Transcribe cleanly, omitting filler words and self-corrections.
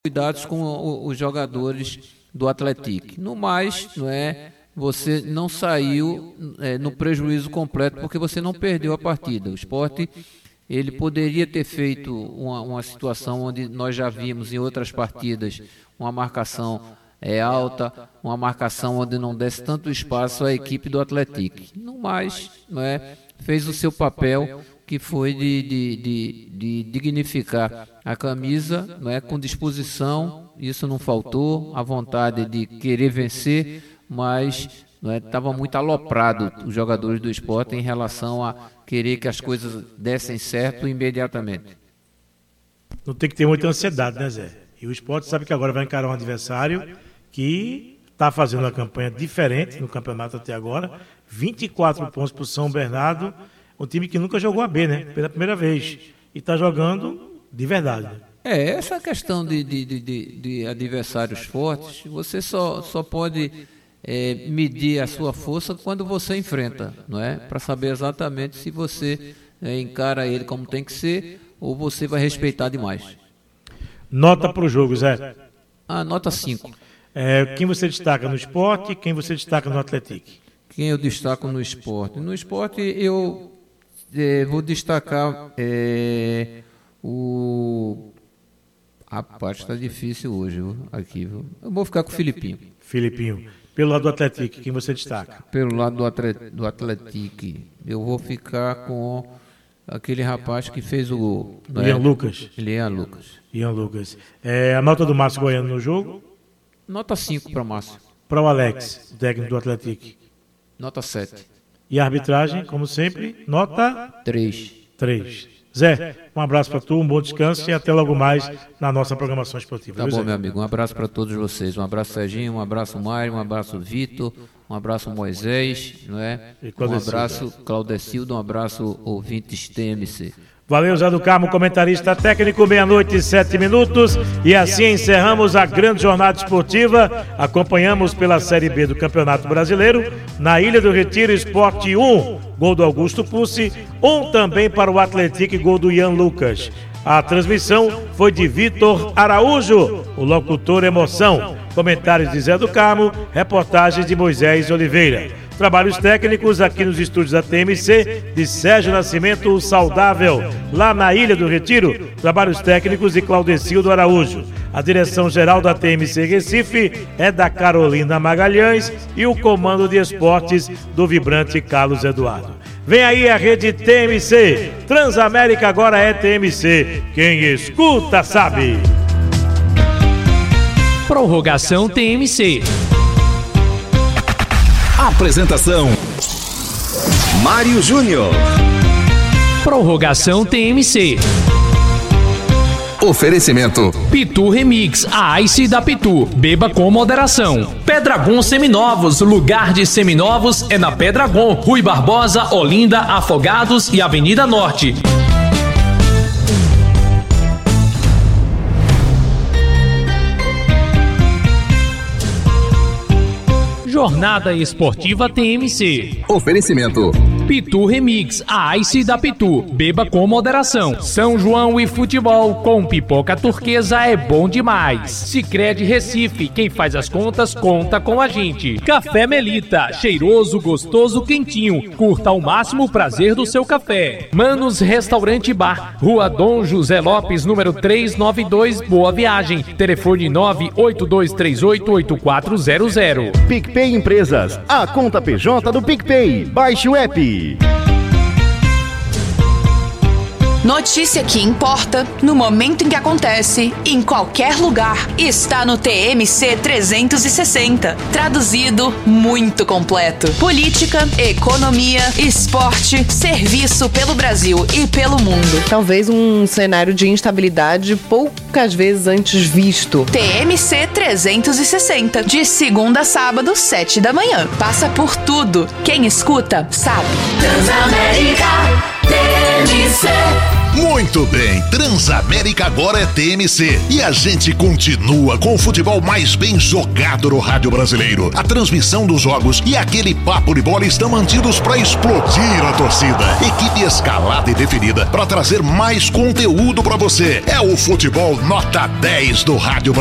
cuidados com os jogadores do Atlético. No mais, não é, você não saiu no prejuízo completo porque você não perdeu a partida. O Sport, ele poderia ter feito uma situação onde nós já vimos em outras partidas uma marcação alta, uma marcação onde não desse tanto espaço à equipe do Atlético. No mais, não é, fez o seu papel, que foi de dignificar a camisa, não é, com disposição. Isso não faltou, a vontade de querer vencer, mas estava muito aloprado os jogadores do Sport em relação a querer que as coisas dessem certo imediatamente. Não tem que ter muita ansiedade, né, Zé? E o Sport sabe que agora vai encarar um adversário que está fazendo uma campanha diferente no campeonato até agora. 24 pontos para o São Bernardo, um time que nunca jogou a B, né? Pela primeira vez. E está jogando de verdade. Essa questão de adversários fortes, você só pode medir a sua força quando você enfrenta, não é? Para saber exatamente se você encara ele como tem que ser ou você vai respeitar demais. Nota para o jogo, Zé? Nota 5. Quem você destaca no Sport e quem você destaca no Atlético? Quem eu destaco no Sport? No Sport eu vou destacar o... Rapaz, está difícil hoje, viu? Aqui, viu? Eu vou ficar com o Filipinho. Pelo lado do Atlético, quem você destaca? Pelo lado do Atlético, eu vou ficar com aquele rapaz que fez o gol. Ian Lucas. Ian Lucas. A nota do Márcio Goiano no jogo? Nota 5 para o Márcio. Para o Alex, o técnico do Atlético? Nota 7. E a arbitragem, como sempre, nota? 3. Zé, um abraço para tu, um bom descanso e até logo mais na nossa programação esportiva. Tá bom, meu amigo. Um abraço para todos vocês. Um abraço, Serginho, um abraço, Mário, um abraço, Vitor, um abraço, Moisés, não é? Um abraço, Claudecildo, um abraço, ouvintes TMC. Valeu, Zé do Carmo, comentarista técnico, 00:07. E assim encerramos a grande jornada esportiva. Acompanhamos pela Série B do Campeonato Brasileiro. Na Ilha do Retiro, Sport 1, gol do Augusto Pucci. 1 também para o Atlético, gol do Ian Lucas. A transmissão foi de Vitor Araújo, o locutor Emoção. Comentários de Zé do Carmo, reportagens de Moisés Oliveira. Trabalhos técnicos aqui nos estúdios da TMC, de Sérgio Nascimento, o Saudável, lá na Ilha do Retiro. Trabalhos técnicos de Claudecildo Araújo. A direção-geral da TMC Recife é da Carolina Magalhães e o comando de esportes do vibrante Carlos Eduardo. Vem aí a rede TMC. Transamérica agora é TMC. Quem escuta sabe. Prorrogação TMC. Apresentação: Mário Júnior. Prorrogação TMC. Oferecimento: Pitu Remix, a Ice da Pitu. Beba com moderação. Pedragon Seminovos, lugar de seminovos é na Pedragon. Rui Barbosa, Olinda, Afogados e Avenida Norte. Jornada Esportiva TMC. Oferecimento: Pitu Remix, a Ice da Pitu. Beba com moderação. São João e futebol com pipoca turquesa é bom demais. Sicredi Recife, quem faz as contas, conta com a gente. Café Melita, cheiroso, gostoso, quentinho. Curta ao máximo o prazer do seu café. Manos Restaurante Bar, Rua Dom José Lopes, número 392, Boa Viagem. Telefone 982388400. PicPay Empresas, a conta PJ do PicPay. Baixe o app. Notícia que importa, no momento em que acontece, em qualquer lugar, está no TMC 360. Traduzido, muito completo. Política, economia, esporte, serviço pelo Brasil e pelo mundo. Talvez um cenário de instabilidade poucas vezes antes visto. TMC 360, de segunda a sábado, 7 da manhã. Passa por tudo. Quem escuta, sabe. Transamérica TMC. Muito bem, Transamérica agora é TMC e a gente continua com o futebol mais bem jogado no rádio brasileiro. A transmissão dos jogos e aquele papo de bola estão mantidos para explodir a torcida. Equipe escalada e definida para trazer mais conteúdo para você. É o futebol nota 10 do rádio brasileiro.